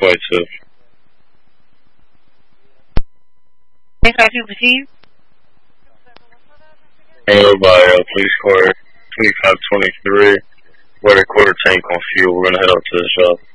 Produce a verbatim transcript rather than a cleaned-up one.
twenty-two. twenty-five two, proceed. Handled by uh, police car twenty-five twenty-three. We're at a quarter tank on fuel. We're going to head up to the shop.